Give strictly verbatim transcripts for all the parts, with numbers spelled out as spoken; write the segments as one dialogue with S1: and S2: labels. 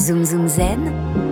S1: Zoom Zoom Zen,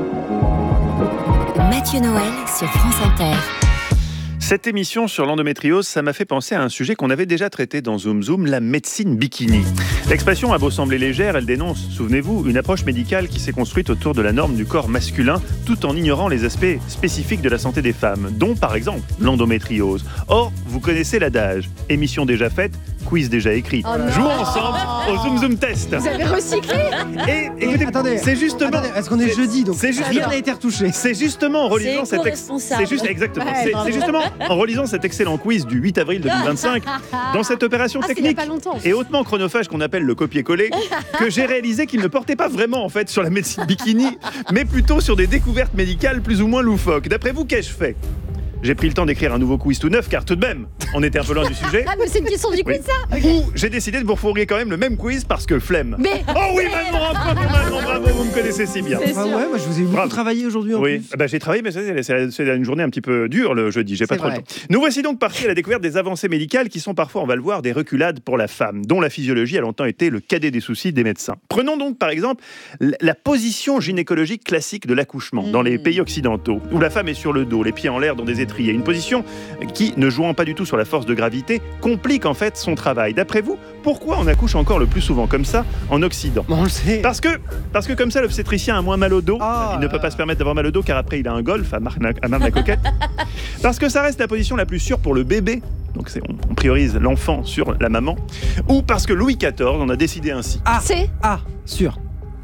S1: Mathieu Noël sur France Inter.
S2: Cette émission sur l'endométriose, ça m'a fait penser à un sujet qu'on avait déjà traité dans Zoom Zoom, la médecine bikini. L'expression a beau sembler légère, elle dénonce, souvenez-vous, une approche médicale qui s'est construite autour de la norme du corps masculin, tout en ignorant les aspects spécifiques de la santé des femmes, dont par exemple l'endométriose. Or, vous connaissez l'adage, émission déjà faite, quiz déjà écrit. Oh Jouons ensemble au Zoom Zoom Test.
S3: Vous avez recyclé.
S2: Et écoutez,
S4: attendez,
S2: c'est justement...
S4: Attendez, est-ce qu'on est jeudi, donc
S2: c'est juste,
S4: rien n'a été retouché.
S2: C'est justement en relisant cet ex... c'est juste exactement.
S3: Ouais,
S2: c'est, c'est justement en relisant cet excellent quiz du huit avril deux mille vingt-cinq, dans cette opération
S3: Ah,
S2: technique et hautement chronophage qu'on appelle le copier-coller, que j'ai réalisé qu'il ne portait pas vraiment en fait sur la médecine bikini, mais plutôt sur des découvertes médicales plus ou moins loufoques. D'après vous, qu'ai-je fait ? J'ai pris le temps d'écrire un nouveau quiz tout neuf, car tout de même, on était un peu loin du sujet.
S3: Ah, mais c'est une question du quiz,
S2: Oui.
S3: ça okay.
S2: Ou j'ai décidé de vous refourguer quand même le même quiz parce que flemme.
S3: Mais...
S2: Oh oui, Manon, bravo, Manon, bravo, vous me connaissez si bien.
S4: Ah ouais, moi je vous ai beaucoup
S2: Bravo.
S4: travaillé aujourd'hui en
S2: Oui,
S4: plus.
S2: bah, j'ai travaillé, mais c'est, c'est, c'est une journée un petit peu dure le jeudi, j'ai pas
S4: C'est
S2: trop
S4: vrai.
S2: le temps. Nous voici donc partis à la découverte des avancées médicales qui sont parfois, on va le voir, des reculades pour la femme, dont la physiologie a longtemps été le cadet des soucis des médecins. Prenons donc par exemple la position gynécologique classique de l'accouchement dans les pays occidentaux, où la femme est sur le dos, les pieds en l'air dans des étriers. Une position qui, ne jouant pas du tout sur la force de gravité, complique en fait son travail. D'après vous, pourquoi on accouche encore le plus souvent comme ça en Occident ?
S4: Bon, on le sait.
S2: Parce que, parce que comme ça, l'obstétricien a moins mal au dos.
S4: Ah,
S2: il ne peut pas se permettre d'avoir mal au dos car après il a un golf à Marne-la-Coquette. Parce que ça reste la position la plus sûre pour le bébé. Donc c'est, on, on priorise l'enfant sur la maman. Ou parce que Louis quatorze en a décidé ainsi.
S4: Ah,
S3: C'est
S4: ah, sûr.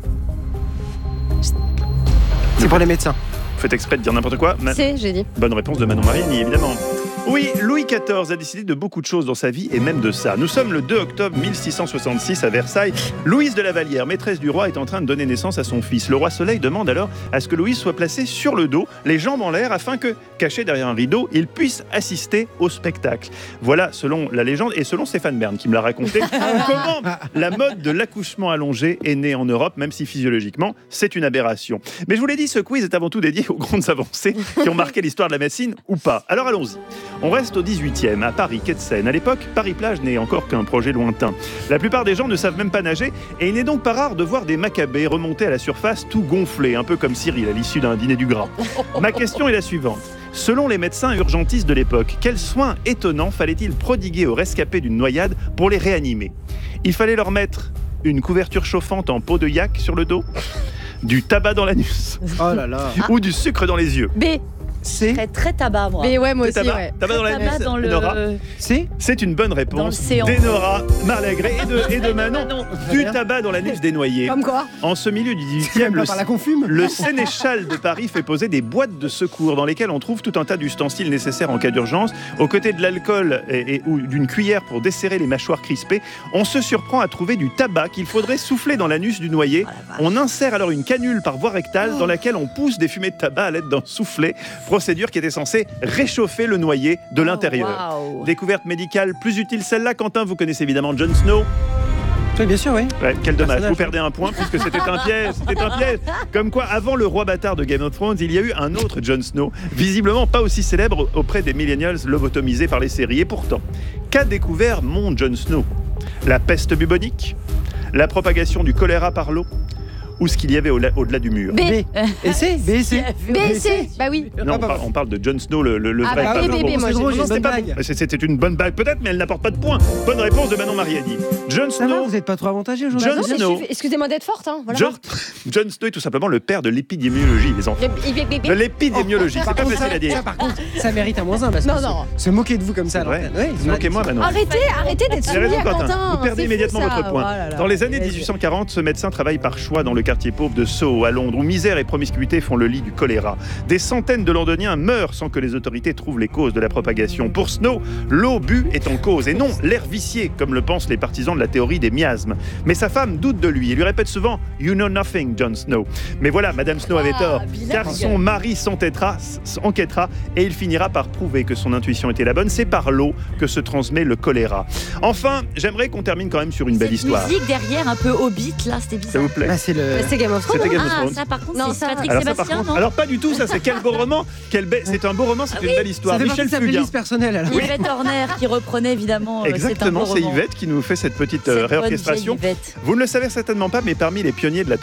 S4: C'est pour les médecins.
S2: Faites exprès de dire n'importe quoi. Ma-
S3: C'est, j'ai dit.
S2: Bonne réponse de Manon Mariani, évidemment. Oui, Louis quatorze a décidé de beaucoup de choses dans sa vie et même de ça. Nous sommes le deux octobre mille six cent soixante-six à Versailles. Louise de la Vallière, maîtresse du roi, est en train de donner naissance à son fils. Le roi Soleil demande alors à ce que Louise soit placée sur le dos, les jambes en l'air, afin que, caché derrière un rideau, il puisse assister au spectacle. Voilà, selon la légende et selon Stéphane Bern qui me l'a raconté, comment la mode de l'accouchement allongé est née en Europe, même si physiologiquement, c'est une aberration. Mais je vous l'ai dit, ce quiz est avant tout dédié aux grandes avancées qui ont marqué l'histoire de la médecine ou pas. Alors allons-y. On reste au dix-huitième, à Paris, quai de Seine. À l'époque, Paris-Plage n'est encore qu'un projet lointain. La plupart des gens ne savent même pas nager et il n'est donc pas rare de voir des macabées remonter à la surface tout gonflés, un peu comme Cyril à l'issue d'un dîner du gras. Ma question est la suivante. Selon les médecins urgentistes de l'époque, quels soins étonnants fallait-il prodiguer aux rescapés d'une noyade pour les réanimer ? Il fallait leur mettre une couverture chauffante en peau de yak sur le dos, du tabac dans l'anus
S4: Oh là là.
S2: ou du sucre dans les yeux.
S3: B.
S4: C'est
S5: Très très tabac moi.
S3: B, ouais, moi aussi,
S2: tabac,
S3: ouais.
S2: tabac dans
S5: Tabac
S2: l'anus,
S5: dans le
S2: Nora.
S4: C'est
S2: C'est une bonne réponse.
S5: Dans l'océan.
S2: D'Enora Malagré et de, et de Manon.
S5: Manon.
S2: Du tabac dans l'anus des noyés.
S3: Comme quoi
S2: En ce milieu du
S4: C'est
S2: dix-huitième,
S4: pas
S2: le,
S4: par la confume.
S2: le sénéchal de Paris fait poser des boîtes de secours dans lesquelles on trouve tout un tas d'ustensiles nécessaires en cas d'urgence. Aux côtés de l'alcool et, et- ou d'une cuillère pour desserrer les mâchoires crispées, on se surprend à trouver du tabac qu'il faudrait souffler dans l'anus du noyé. On insère alors une canule par voie rectale dans laquelle on pousse des fumées de tabac à l'aide d'un soufflet, procédure qui était censée réchauffer le noyé de l'intérieur.
S5: Waouh.
S2: Découverte médicale plus utile celle-là. Quentin, vous connaissez évidemment Jon Snow.
S4: Oui, bien sûr, oui.
S2: Ouais, quel dommage,
S4: Personnage.
S2: vous perdez un point puisque c'était un piège, c'était un piège. Comme quoi, avant le roi bâtard de Game of Thrones, il y a eu un autre Jon Snow, visiblement pas aussi célèbre auprès des millennials lobotomisés par les séries. Et pourtant, qu'a découvert mon Jon Snow ? La peste bubonique ? La propagation du choléra par l'eau ? Ou ce qu'il y avait au- au-delà du mur ?
S3: B.
S4: B. Et c'est B et c'est
S3: B, C. Bah oui.
S2: Non, on parle, on parle de Jon Snow, le, le, le
S3: Ah
S2: vrai.
S3: bah,
S2: pas
S3: B,
S2: le
S3: B,
S2: bon.
S3: B, moi,
S4: c'est
S3: j'ai-
S4: drôle, j'ai
S3: non,
S4: une
S3: c'est
S4: bonne
S3: pas
S4: blague.
S2: Mais c'est- C'était une bonne blague peut-être, mais elle n'apporte pas de points. Bonne réponse de Manon Mariani. Jon
S4: Ça va,
S2: Snow,
S4: vous n'êtes pas trop avantagé aujourd'hui.
S2: Jon
S3: Non, mais
S2: Snow.
S3: je suis- Excusez-moi d'être forte, hein. Voilà.
S2: Jon, Jon Snow est tout simplement le père de l'épidémiologie, les enfants.
S3: Le- il- il-
S2: De l'épidémiologie, c'est
S4: Par
S2: pas
S4: contre,
S2: facile
S4: ça,
S2: à dire.
S4: ça, par contre, ça mérite un moins un. Parce que
S3: Non,
S4: se-
S3: non.
S4: Se moquer de vous comme ça à
S2: C'est vrai.
S4: l'antenne. Ouais, ils ont
S2: Moquez-moi,
S4: dit-
S2: Manon.
S3: Arrêtez, arrêtez d'être
S2: J'ai
S3: soumis
S2: raison,
S3: à
S2: Quentin.
S3: Quentin.
S2: Vous perdez
S3: C'est fou,
S2: immédiatement
S3: ça.
S2: votre point.
S3: Oh là là.
S2: Dans les années
S3: Vas-y.
S2: dix-huit cent quarante, ce médecin travaille par choix dans le quartier pauvre de Soho, à Londres, où misère et promiscuité font le lit du choléra. Des centaines de Londoniens meurent sans que les autorités trouvent les causes de la propagation. Pour Snow, l'eau bue est en cause, et non l'air vicié, comme le pensent les partisans de la théorie des miasmes. Mais sa femme doute de lui et lui répète souvent « You know nothing, Jon Snow ». Mais voilà, Madame Snow avait
S5: Ah,
S2: tort,
S5: bilingue.
S2: car son mari s'entêtera, s'enquêtera, et il finira par prouver que son intuition était la bonne. C'est par l'eau que se transmet le choléra. Enfin, j'aimerais qu'on termine quand même sur une belle
S5: Cette
S2: histoire.
S5: musique derrière un peu Hobbit là, c'était
S2: Ça
S5: bizarre.
S2: vous plaît?
S4: Bah, c'est le.
S3: C'est Game of Thrones.
S2: C'était Game of
S5: Ah
S2: Thrones.
S5: ça par contre
S3: Non,
S5: c'est
S3: ça-
S5: Patrick
S2: Alors, ça, par
S5: Sébastien
S2: contre-
S5: non
S2: alors pas du tout, ça c'est quel beau roman, quel be- c'est un beau roman, c'est
S5: Ah
S2: une
S5: oui.
S2: belle histoire.
S4: Ça fait partie
S2: Michel
S4: de sa
S2: Fugain.
S4: playlist personnelle. alors.
S5: Yvette Horner qui reprenait évidemment. euh,
S2: Exactement,
S5: c'est un
S2: c'est
S5: beau roman.
S2: Yvette qui nous fait cette petite
S5: Cette
S2: euh,
S5: bonne
S2: réorchestration.
S5: vieille Yvette.
S2: Vous ne le savez certainement pas, mais parmi les pionniers de la transplantation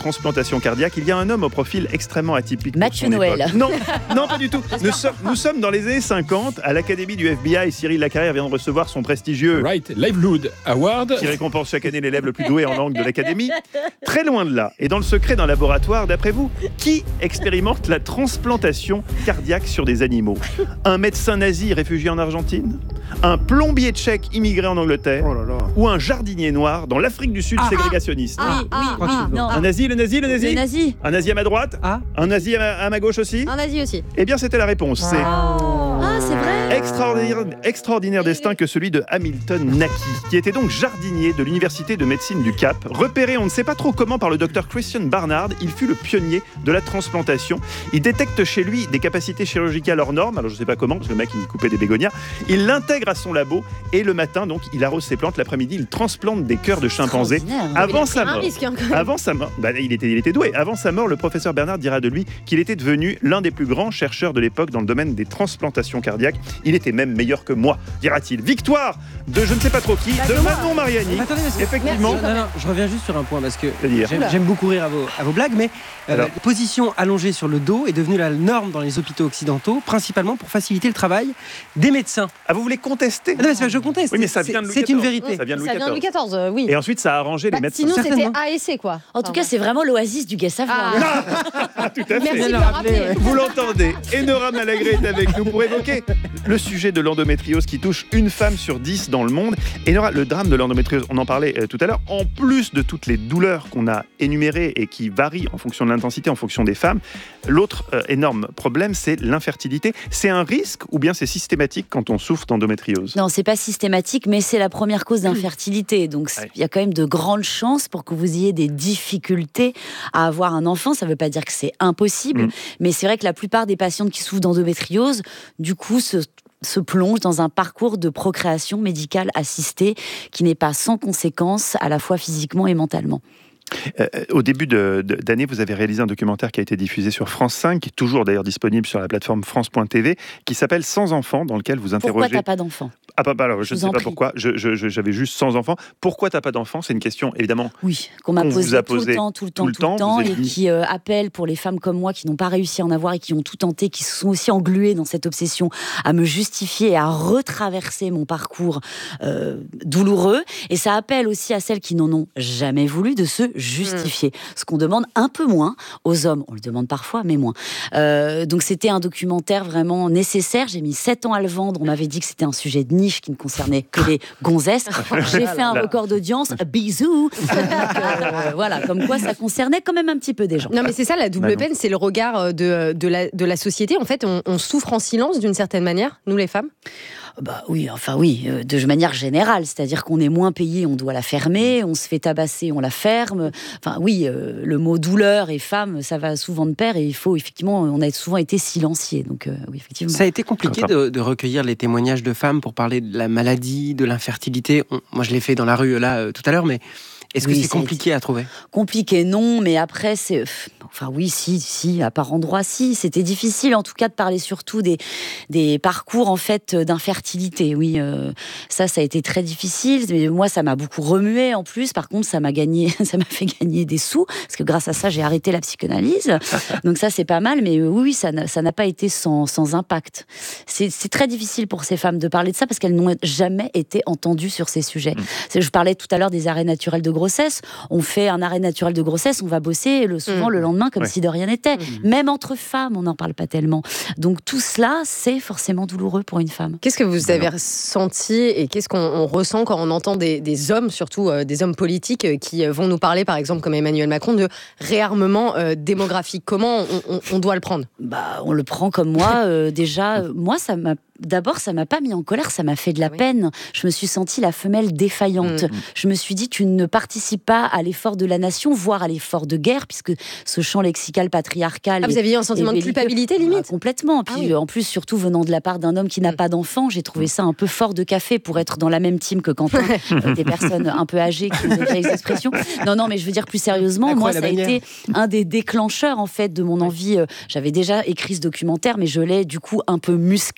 S2: transplantation cardiaque, il y a un homme au profil extrêmement atypique. pour
S5: Mathieu
S2: son
S5: Noël.
S2: époque. Non, non, pas du tout. Nous, so- nous sommes dans les années cinquante, à l'Académie du F B I. Cyril Lacarrière vient de recevoir son prestigieux
S6: Right Livelihood Award.
S2: qui récompense chaque année l'élève le plus doué en langue de l'Académie. Très loin de là, et dans le secret d'un laboratoire, d'après vous, qui expérimente la transplantation cardiaque sur des animaux? Un médecin nazi réfugié en Argentine? Un plombier tchèque immigré en Angleterre?
S4: Oh là là.
S2: Ou un jardinier noir dans l'Afrique du Sud
S4: Ah.
S2: ségrégationniste?
S5: Oui, oui,
S3: ah,
S5: oui.
S4: ah,
S5: Non.
S2: Un nazi, le nazi, le nazi,
S5: Le nazi.
S2: Un nazi à ma droite?
S4: Ah,
S2: Un nazi à ma, à ma gauche aussi?
S3: Un Asie aussi.
S2: Eh bien, c'était la réponse. C'est
S5: Ah, c'est vrai.
S2: extraordinaire, extraordinaire destin que celui de Hamilton Naki, qui était donc jardinier de l'Université de médecine du Cap. Repéré, on ne sait pas trop comment, par le docteur Christian Barnard, il fut le pionnier de la transplantation. Il détecte chez lui des capacités chirurgicales hors normes. Alors, je ne sais pas comment, parce que le mec, il coupait des bégonias. Il l'intègre à son labo et le matin, donc, il arrose ses plantes. L'après-midi, il transplante des cœurs de chimpanzés.
S5: Extraordinaire.
S2: Avant sa
S3: Un
S2: mort.
S3: risque, hein, quand même.
S2: Avant sa mort, bah, il, était, il était doué. Avant sa mort, le professeur Bernard dira de lui qu'il était devenu l'un des plus grands chercheurs de l'époque dans le domaine des transplantations cardiaques. Il était même meilleur que moi, dira-t-il. Victoire de je ne sais pas trop qui, de Manon Mariani.
S4: attendez, parce que-
S2: Effectivement.
S4: Non, non, je reviens juste sur un point parce que
S2: C'est-à-dire
S4: j'aime, j'aime beaucoup rire à vos, à vos blagues, mais euh,
S2: Alors.
S4: la position allongée sur le dos est devenue la norme dans les hôpitaux occidentaux, principalement pour faciliter le travail des médecins.
S2: Ah, vous voulez contester?
S4: Ah non, mais c'est pas que je conteste.
S2: Oui, mais ça
S4: c'est,
S2: vient de Louis
S4: c'est une
S2: quatorze.
S4: vérité.
S2: Ça vient de Louis
S3: Ça vient de Louis
S2: quatorze.
S3: quatorze, euh, oui.
S2: Et ensuite, ça a arrangé
S3: Bah,
S2: les médecins.
S3: sinon, c'était
S4: Certainement.
S3: A et C, quoi.
S5: En tout cas, c'est vraiment l'oasis du gay savoir.
S3: Ah.
S2: Ah, tout à
S3: Merci
S2: fait.
S3: de
S4: de
S3: le
S4: le
S3: rappeler.
S4: rappeler, ouais.
S2: Vous l'entendez, Enora Malagré est avec nous pour évoquer le sujet de l'endométriose qui touche une femme sur dix dans le monde. Enora, le drame de l'endométriose, on en parlait euh, tout à l'heure, en plus de toutes les douleurs qu'on a énumérées et qui varient en fonction de l'intensité, en fonction des femmes, l'autre euh, énorme problème, c'est l'infertilité. C'est un risque ou bien c'est systématique quand on souffre d'endométriose?
S5: Non, c'est pas systématique, mais c'est la première cause d'infertilité. Donc,
S2: Ouais.
S5: il y a quand même de grandes chances pour que vous ayez des difficultés à avoir un enfant. Ça ne veut pas dire que c'est impossible,
S2: Mm.
S5: mais c'est vrai que la plupart des patientes qui souffrent d'endométriose, du coup, se se plongent dans un parcours de procréation médicale assistée qui n'est pas sans conséquences à la fois physiquement et mentalement.
S2: Euh, au début de- de- d'année, vous avez réalisé un documentaire qui a été diffusé sur France cinq, qui est toujours d'ailleurs disponible sur la plateforme France point T V, qui s'appelle Sans enfants, dans lequel vous
S5: Pourquoi
S2: interrogez...
S5: t'as pas d'enfant?
S2: Ah, bah, bah, alors, je
S5: Je
S2: ne
S5: vous
S2: sais
S5: en
S2: pas
S5: prie.
S2: pourquoi, je- je- je- j'avais juste sans enfants. Pourquoi t'as pas d'enfants? C'est une question, évidemment.
S5: Oui, qu'on m'a
S2: Qu'on vous
S5: posé
S2: a
S5: tout le
S2: posé
S5: temps, tout le
S2: tout
S5: temps,
S2: le
S5: tout le
S2: temps,
S5: temps,
S2: vous avez
S5: et
S2: dit.
S5: qui euh, appelle pour les femmes comme moi qui n'ont pas réussi à en avoir et qui ont tout tenté, qui se sont aussi engluées dans cette obsession à me justifier et à retraverser mon parcours euh, douloureux. Et ça appelle aussi à celles qui n'en ont jamais voulu de se justifier. Ce qu'on demande un peu moins aux hommes. On le demande parfois, mais moins. Euh, donc c'était un documentaire vraiment nécessaire. J'ai mis sept ans à le vendre. On m'avait dit que c'était un sujet de niche qui ne concernait que les gonzesses. J'ai fait un record d'audience. Bisous. Donc, euh, voilà, comme quoi ça concernait quand même un petit peu des gens.
S3: Non, mais c'est ça, la double
S2: Manon.
S3: peine, c'est le regard de, de, la, de la société. En fait, on, on souffre en silence d'une certaine manière, nous les femmes.
S5: Bah oui, enfin oui, euh, de manière générale, c'est-à-dire qu'on est moins payé, on doit la fermer, on se fait tabasser, on la ferme. Enfin oui, euh, le mot douleur et femme, ça va souvent de pair et il faut effectivement, on a souvent été silenciés. Donc euh, oui, effectivement.
S4: Ça a été compliqué
S2: Enfin.
S4: de, de recueillir les témoignages de femmes pour parler de la maladie, de l'infertilité. On- moi, je l'ai fait dans la rue là euh, tout à l'heure, mais est-ce que
S5: Oui,
S4: c'est
S5: ça a
S4: compliqué à trouver?
S5: Compliqué, non, mais après, c'est. pff, Enfin, oui, si, si, à part endroit, si. C'était difficile, en tout cas, de parler surtout des, des parcours, en fait, d'infertilité. Oui, euh, ça, ça a été très difficile. Mais moi, ça m'a beaucoup remué, en plus. Par contre, ça m'a gagné, ça m'a fait gagner des sous, parce que grâce à ça, j'ai arrêté la psychanalyse. Donc, ça, c'est pas mal, mais euh, oui, ça n'a, ça n'a pas été sans, sans impact. C'est, c'est très difficile pour ces femmes de parler de ça, parce qu'elles n'ont jamais été entendues sur ces sujets. C'est- Je parlais tout à l'heure des arrêts naturels de grossesse. On fait un arrêt naturel de grossesse, on va bosser le, souvent
S3: Mmh.
S5: le lendemain comme
S2: Ouais.
S5: si de rien n'était.
S3: Mmh.
S5: Même entre femmes, on n'en parle pas tellement. Donc tout cela, c'est forcément douloureux pour une femme.
S3: Qu'est-ce que vous avez ressenti et qu'est-ce qu'on on ressent quand on entend des, des hommes, surtout euh, des hommes politiques, euh, qui euh, vont nous parler, par exemple, comme Emmanuel Macron, de réarmement euh, démographique? Comment on, on- on doit le prendre?
S5: Bah, on le prend comme moi. euh, déjà, euh, moi, ça m'a. D'abord, ça m'a pas mis en colère, ça m'a fait de la
S3: Oui.
S5: peine. Je me suis sentie la femelle défaillante.
S3: Mmh.
S5: Je me suis dit, tu ne participes pas à l'effort de la nation, voire à l'effort de guerre, puisque ce champ lexical patriarcal.
S3: Ah, vous
S5: est-
S3: aviez eu un sentiment de
S5: belliqueux.
S3: culpabilité,
S5: Ah,
S3: limite?
S5: complètement. Puis
S3: Ah oui.
S5: euh, en plus, surtout venant de la part d'un homme qui n'a
S3: Mm.
S5: pas d'enfant, j'ai trouvé ça un peu fort de café pour être dans la même team que Quentin, euh, des personnes un peu âgées qui ont déjà les expressions. Non, non, mais je veux dire plus sérieusement,
S4: À quoi
S5: moi,
S4: la
S5: ça a
S4: bannière
S5: été un des déclencheurs en fait de mon envie. euh, J'avais déjà écrit ce documentaire, mais je l'ai du coup un peu musclé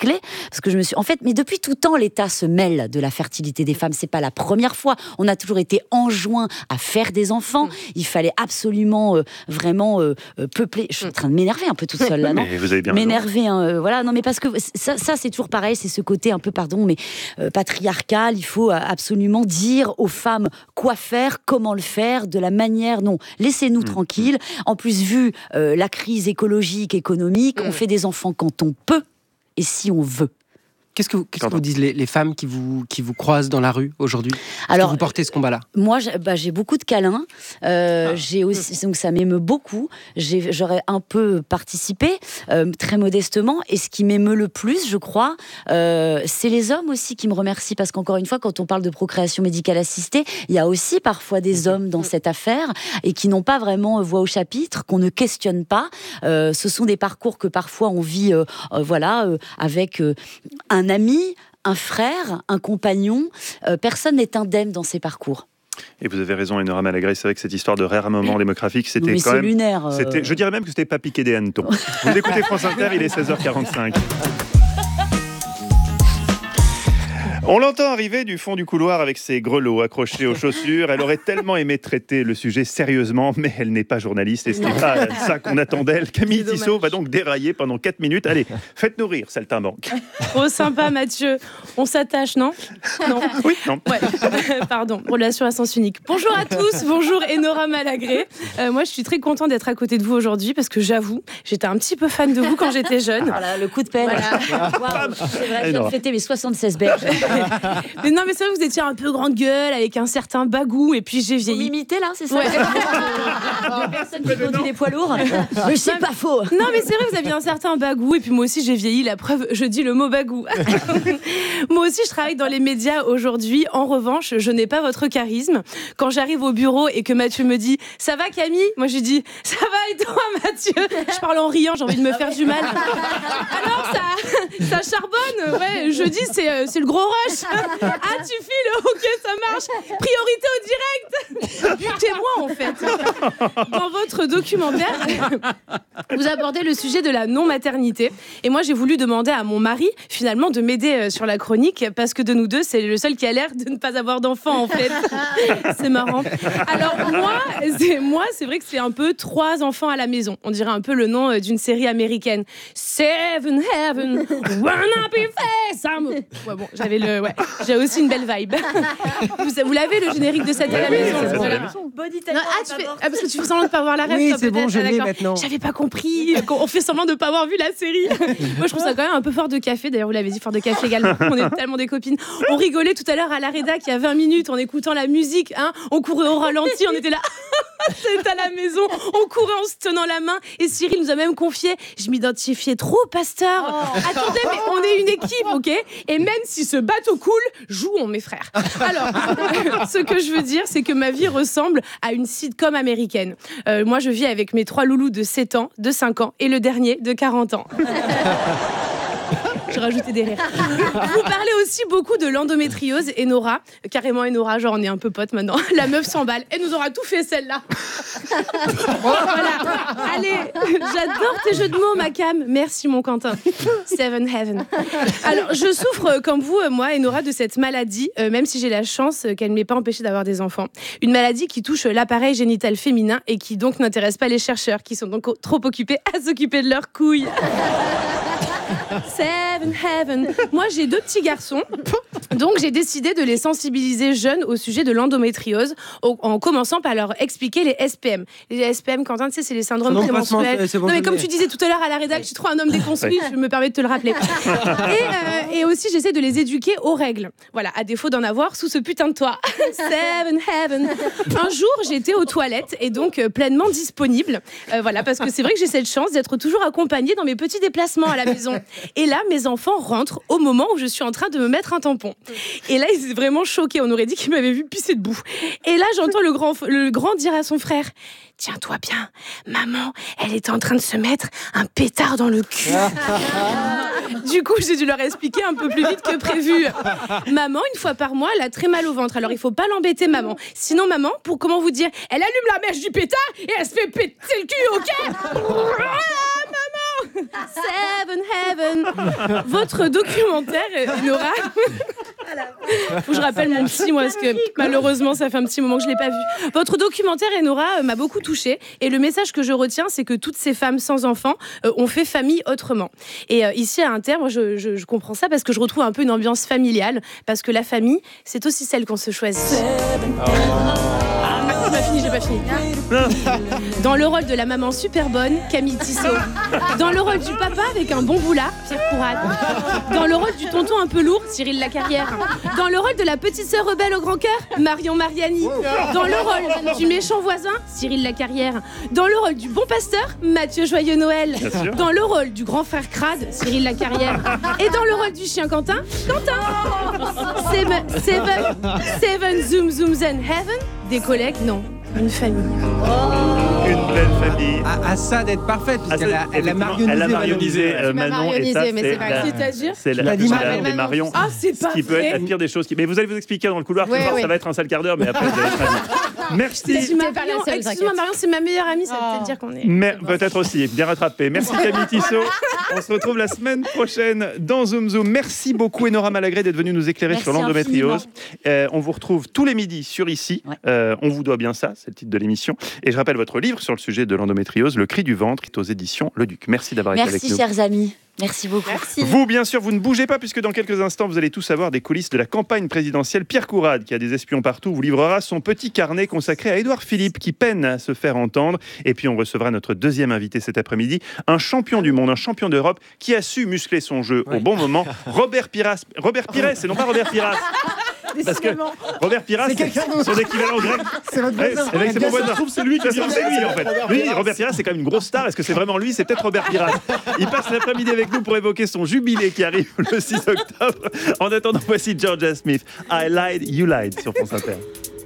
S5: parce que je me suis, en fait, mais depuis tout temps, l'État se mêle de la fertilité des femmes. C'est pas la première fois. On a toujours été enjoint à faire des enfants. Il fallait absolument, euh, vraiment euh, peupler. Je suis en train de m'énerver un peu toute seule là, non ?
S2: Mais vous avez bien
S5: M'énerver, hein, euh, voilà. Non, mais parce que ça, ça, c'est toujours pareil. C'est ce côté un peu, pardon, mais euh, patriarcal. Il faut euh, absolument dire aux femmes quoi faire, comment le faire, de la manière. Non, laissez-nous mmh. tranquilles. En plus, vu euh, la crise écologique, économique, mmh. on fait des enfants quand on peut et si on veut.
S4: Qu'est-ce que, qu'est-ce que vous disent les, les femmes qui vous, qui vous croisent dans la rue aujourd'hui ? Alors, vous portez ce combat-là ?
S5: Moi, j'ai, bah, j'ai beaucoup de câlins. Euh, ah. J'ai aussi, donc ça m'émeut beaucoup. J'ai, j'aurais un peu participé, euh, très modestement. Et ce qui m'émeut le plus, je crois, euh, c'est les hommes aussi qui me remercient. Parce qu'encore une fois, quand on parle de procréation médicale assistée, il y a aussi parfois des hommes dans cette affaire et qui n'ont pas vraiment voix au chapitre, qu'on ne questionne pas. Euh, ce sont des parcours que parfois on vit, euh, euh, voilà, euh, avec euh, un Un ami, un frère, un compagnon, euh, personne n'est indemne dans ces parcours.
S2: Et vous avez raison, Enora Malagré, c'est vrai que cette histoire de réarmement démographique, c'était
S5: mais
S2: quand
S5: c'est
S2: même...
S5: lunaire. Euh...
S2: C'était, je dirais même que c'était pas piqué des hannetons. Vous écoutez France Inter, il est seize heures quarante-cinq. On l'entend arriver du fond du couloir avec ses grelots accrochés aux chaussures. Elle aurait tellement aimé traiter le sujet sérieusement, mais elle n'est pas journaliste et ce n'est pas ça qu'on attend d'elle. Camille Tissot va donc dérailler pendant quatre minutes. Allez, faites-nous rire, saltimbanque.
S7: Trop sympa, Mathieu. On s'attache, non ? Non.
S2: Oui, non.
S7: Ouais. Pardon, relation à sens unique. Bonjour à tous, bonjour Enora Malagré. Euh, moi, je suis très contente d'être à côté de vous aujourd'hui parce que j'avoue, j'étais un petit peu fan de vous quand j'étais jeune.
S5: Voilà, le coup de pelle. Voilà. Wow. C'est vrai, je viens de fêter mes soixante-seize berges.
S7: Mais non, mais c'est vrai que vous étiez un peu grande gueule avec un certain bagou et puis j'ai vieilli.
S5: Vous m'imitez là, c'est ça ?
S7: Ouais.
S5: Des personnes qui conduisent des poids lourds. Mais c'est pas faux.
S7: Non, mais c'est vrai, vous aviez un certain bagou et puis moi aussi j'ai vieilli. La preuve, je dis le mot bagou. Moi aussi, je travaille dans les médias aujourd'hui. En revanche, je n'ai pas votre charisme. Quand j'arrive au bureau et que Mathieu me dit « Ça va Camille ?» Moi je lui dis « Ça va et toi Mathieu ?» Je parle en riant, j'ai envie de me faire du mal. Alors ça, ça charbonne. Ouais, je dis c'est, c'est le gros rush. Ah, tu files, ok, ça marche. Priorité au direct. Butez-moi, en fait. Dans votre documentaire, vous abordez le sujet de la non-maternité. Et moi, j'ai voulu demander à mon mari, finalement, de m'aider sur la chronique, parce que de nous deux, c'est le seul qui a l'air de ne pas avoir d'enfant, en fait. C'est marrant. Alors, moi, c'est, moi, c'est vrai que c'est un peu trois enfants à la maison. On dirait un peu le nom d'une série américaine. Seven Heaven, one happy face. Ouais, bon, j'avais le... Ouais. J'ai aussi une belle vibe. Vous, vous l'avez, le générique de cette ouais, à la maison,
S2: oui,
S7: voilà.
S5: Body
S7: non, ah, tu fais... ah, parce que tu fais semblant de ne pas voir la rêve.
S4: Oui,
S7: toi,
S4: c'est bon, je
S7: ah,
S4: l'ai maintenant.
S7: J'avais pas compris. On fait semblant de ne pas avoir vu la série. Moi, je trouve ça quand même un peu fort de café. D'ailleurs, vous l'avez dit, fort de café également. On est tellement des copines. On rigolait tout à l'heure à la rédac il y a vingt minutes en écoutant la musique. Hein. On courait au ralenti, on était là. C'est à la maison. On courait en se tenant la main. Et Cyril nous a même confié. Je m'identifiais trop au pasteur. Oh. Attendez, mais on est une équipe, ok ? Et même si ce bateau coule, jouons mes frères. Alors, ce que je veux dire, c'est que ma vie ressemble à une sitcom américaine. Euh, moi, je vis avec mes trois loulous de sept ans, de cinq ans et le dernier de quarante ans. J'ai rajouté des rires. Vous parlez aussi beaucoup de l'endométriose. Enora, carrément Enora, genre on est un peu potes maintenant. La meuf s'emballe. Elle nous aura tout fait celle-là. Voilà. Allez, j'adore tes jeux de mots, ma Cam. Merci mon Quentin. Seven Heaven. Alors, je souffre comme vous, moi, Enora, de cette maladie, euh, même si j'ai la chance qu'elle ne m'ait pas empêchée d'avoir des enfants. Une maladie qui touche l'appareil génital féminin et qui donc n'intéresse pas les chercheurs, qui sont donc trop occupés à s'occuper de leurs couilles. Seven Heaven. Moi, j'ai deux petits garçons, donc j'ai décidé de les sensibiliser jeunes au sujet de l'endométriose, en commençant par leur expliquer les S P M. Les S P M, Quentin, tu sais, c'est les syndromes
S4: non,
S7: prémenstruels.
S4: C'est bon,
S7: non, mais comme tu disais tout à l'heure à la rédac, je suis trop un homme déconstruit, je me permets de te le rappeler. Et, euh, et aussi, j'essaie de les éduquer aux règles. Voilà, à défaut d'en avoir sous ce putain de toit. Seven Heaven. Un jour, j'étais aux toilettes et donc euh, pleinement disponible. Euh, voilà, parce que c'est vrai que j'ai cette chance d'être toujours accompagnée dans mes petits déplacements à la maison. Et là, mes enfants rentrent au moment où je suis en train de me mettre un tampon. Et là, ils étaient vraiment choqués. On aurait dit qu'ils m'avaient vu pisser debout. Et là, j'entends le grand, le grand dire à son frère « Tiens-toi bien, maman, elle est en train de se mettre un pétard dans le cul. » Du coup, j'ai dû leur expliquer un peu plus vite que prévu. Maman, une fois par mois, elle a très mal au ventre. Alors, il faut pas l'embêter, maman. Sinon, maman, pour comment vous dire, elle allume la mèche du pétard et elle se fait péter le cul, ok ? Ah, maman ! Seven Heaven. Votre documentaire, Nora. Faut que je rappelle mon petit, moi, parce que malheureusement, ça fait un petit moment que je l'ai pas vu. Votre documentaire, Enora, m'a beaucoup touchée. Et le message que je retiens, c'est que toutes ces femmes sans enfants euh, ont fait famille autrement. Et euh, ici, à Inter, moi, je, je, je comprends ça parce que je retrouve un peu une ambiance familiale. Parce que la famille, c'est aussi celle qu'on se choisit. Oh. Ah, j'ai pas fini, j'ai pas fini. Dans le rôle de la maman super bonne, Camille Tissot. Dans le rôle du papa avec un bon boulard, Pierre Courade. Dans le rôle du tonton un peu lourd, Cyril Lacarrière. Dans le rôle de la petite sœur rebelle au grand cœur, Marion Mariani. Dans le rôle du méchant voisin, Cyril Lacarrière. Dans le rôle du bon pasteur, Mathieu Joyeux-Noël. Dans le rôle du grand frère crade, Cyril Lacarrière. Et dans le rôle du chien Quentin, Quentin. Seven, seven, seven zoom zooms and heaven. Des collègues, non. Une famille.
S2: Oh. Une belle famille.
S4: À, à ça d'être parfaite, parce
S2: ah,
S4: qu'elle a, elle a marionnisé,
S2: elle a marionnisé
S4: euh,
S2: Manon. Et ça,
S3: mais c'est pas
S2: la,
S7: c'est-à-dire
S2: c'est la,
S4: dit
S2: la, les Marion.
S7: Ah, c'est pas
S2: Ce qui peut
S7: vrai.
S2: être la pire des choses. Qui... Mais vous allez vous expliquer dans le couloir.
S3: Ouais,
S2: voir,
S3: ouais.
S2: Ça va être un sale quart d'heure, mais après, vous allez être ravis. Merci.
S7: Excuse-moi,
S3: pas la
S7: Marion,
S3: seule,
S7: excuse-moi, Marion, c'est ma meilleure amie, ça veut peut-être dire qu'on est.
S2: Mais peut-être aussi, bien rattrapé. Merci Camille Tissot. On se retrouve la semaine prochaine dans Zoom Zoom. Merci beaucoup Enora Malagré d'être venue nous éclairer
S5: Merci
S2: sur l'endométriose. Euh, on vous retrouve tous les midis sur Ici.
S5: Ouais.
S2: Euh, on vous doit bien ça, c'est le titre de l'émission. Et je rappelle votre livre sur le sujet de l'endométriose, Le cri du ventre, est aux éditions Le Duc. Merci d'avoir été avec
S5: Merci,
S2: nous.
S5: chers amis. Merci beaucoup.
S3: Merci.
S2: Vous, bien sûr, vous ne bougez pas, puisque dans quelques instants, vous allez tous savoir des coulisses de la campagne présidentielle. Pierre Courade, qui a des espions partout, vous livrera son petit carnet consacré à Édouard Philippe, qui peine à se faire entendre. Et puis, on recevra notre deuxième invité cet après-midi, un champion du monde, un champion d'Europe, qui a su muscler son jeu
S4: Oui.
S2: au bon moment. Robert Pires, Robert Pires, et non pas Robert Pires. Parce que Robert Pires,
S8: C'est quelqu'un
S2: c'est
S8: d'autre.
S2: son équivalent grec.
S8: C'est votre
S2: Ouais,
S8: voisin.
S2: c'est vrai que c'est mon voisin.
S8: C'est lui qui
S2: Ça se trouve, c'est lui en fait. Lui, Robert Pires, c'est quand même une grosse star. Est-ce que c'est vraiment lui? C'est peut-être Robert Pires. Il passe l'après-midi avec nous pour évoquer son jubilé qui arrive le six octobre. En attendant, voici Georgia Smith. I lied, you lied sur France Inter.